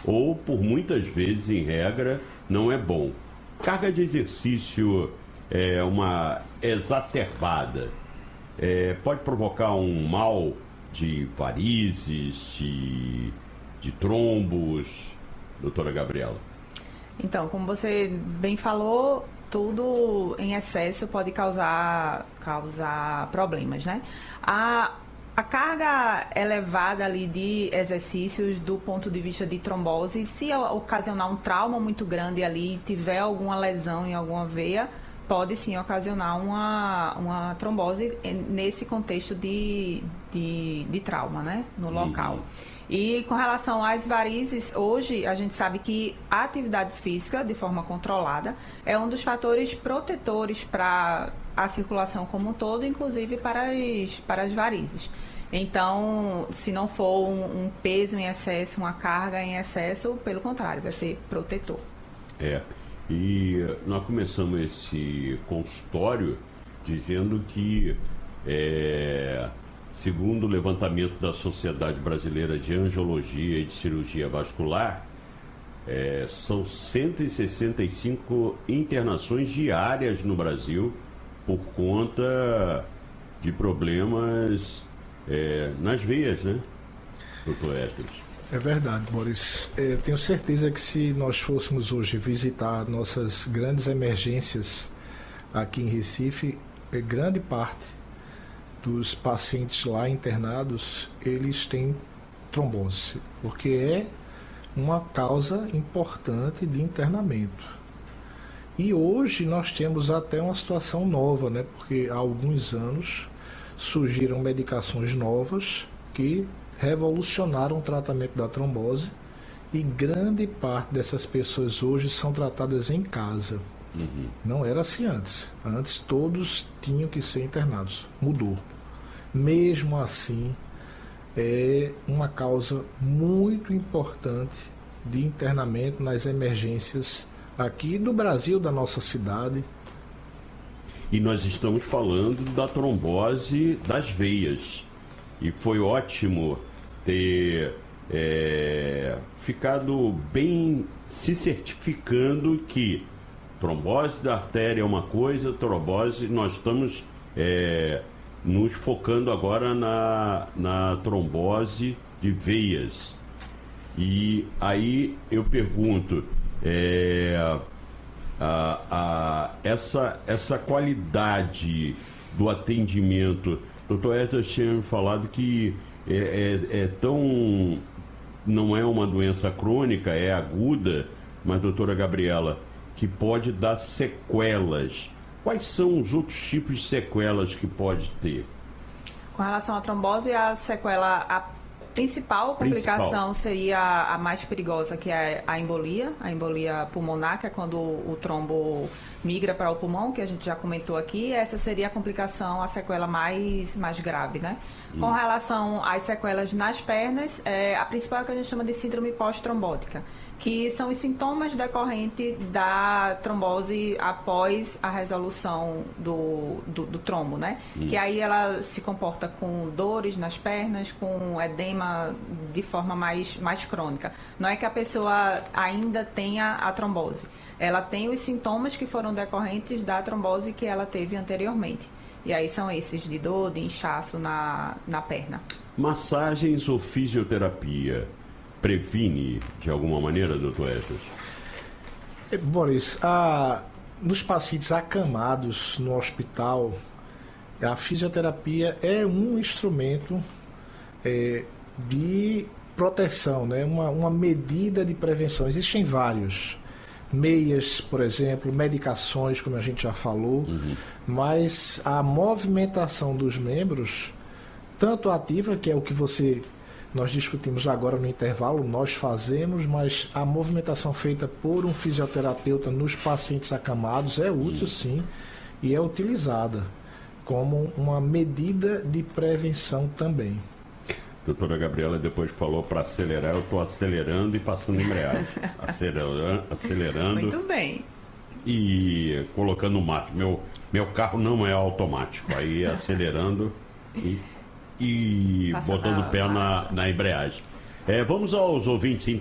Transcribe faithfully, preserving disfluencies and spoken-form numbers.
ou por muitas vezes, em regra, não é bom. Carga de exercício é uma exacerbada, é, pode provocar um mal de varizes, de, de trombos, doutora Gabriela? Então, como você bem falou, tudo em excesso pode causar, causar problemas, né? A, a carga elevada ali de exercícios do ponto de vista de trombose, se ocasionar um trauma muito grande ali, tiver alguma lesão em alguma veia, pode sim ocasionar uma, uma trombose nesse contexto de, de, de trauma, né? No local. Uhum. E com relação às varizes, hoje a gente sabe que a atividade física, de forma controlada, é um dos fatores protetores para a circulação como um todo, inclusive para as, para as varizes. Então, se não for um, um peso em excesso, uma carga em excesso, pelo contrário, vai ser protetor. É, e nós começamos esse consultório dizendo que... É... Segundo o levantamento da Sociedade Brasileira de Angiologia e de Cirurgia Vascular, é, são cento e sessenta e cinco internações diárias no Brasil por conta de problemas é, nas veias, né, doutor Esdras? É verdade, Boris. Eu tenho certeza que se nós fôssemos hoje visitar nossas grandes emergências aqui em Recife, grande parte dos pacientes lá internados, eles têm trombose, porque é uma causa importante de internamento. E hoje nós temos até uma situação nova, né? Porque há alguns anos surgiram medicações novas que revolucionaram o tratamento da trombose e grande parte dessas pessoas hoje são tratadas em casa. Uhum. Não era assim antes. Antes todos tinham que ser internados. Mudou. Mesmo assim, é uma causa muito importante de internamento nas emergências aqui do Brasil, da nossa cidade. E nós estamos falando da trombose das veias. E foi ótimo ter é, ficado bem se certificando que trombose da artéria é uma coisa, trombose, nós estamos é, nos focando agora na, na trombose de veias. E aí eu pergunto, é, a, a, essa, essa qualidade do atendimento, doutor Esdras tinha me falado que é, é, é tão, não é uma doença crônica, é aguda, mas doutora Gabriela, que pode dar sequelas. Quais são os outros tipos de sequelas que pode ter? Com relação à trombose, a sequela, a principal complicação principal. seria a mais perigosa, que é a embolia, a embolia pulmonar, que é quando o trombo migra para o pulmão, que a gente já comentou aqui. Essa seria a complicação, a sequela mais, mais grave, né? Hum. Com relação às sequelas nas pernas, é, a principal é o que a gente chama de síndrome pós-trombótica, que são os sintomas decorrentes da trombose após a resolução do, do, do trombo, né? Hum. Que aí ela se comporta com dores nas pernas, com edema de forma mais, mais crônica. Não é que a pessoa ainda tenha a trombose. Ela tem os sintomas que foram decorrentes da trombose que ela teve anteriormente. E aí são esses de dor, de inchaço na, na perna. Massagens ou fisioterapia previne de alguma maneira, doutor Esdras? Boris, a, nos pacientes acamados no hospital, a fisioterapia é um instrumento é, de proteção, né? uma, uma medida de prevenção. Existem vários. Meias, por exemplo, medicações, como a gente já falou, uhum. Mas a movimentação dos membros, tanto ativa, que é o que você... Nós discutimos agora no intervalo, nós fazemos, mas a movimentação feita por um fisioterapeuta nos pacientes acamados é útil, sim, e é utilizada como uma medida de prevenção também. Doutora Gabriela depois falou para acelerar, eu estou acelerando e passando embreagem. acelerando, acelerando. Muito bem. E colocando o mato. Meu, meu carro não é automático, aí acelerando e... e botando o pé na, na embreagem. É, vamos aos ouvintes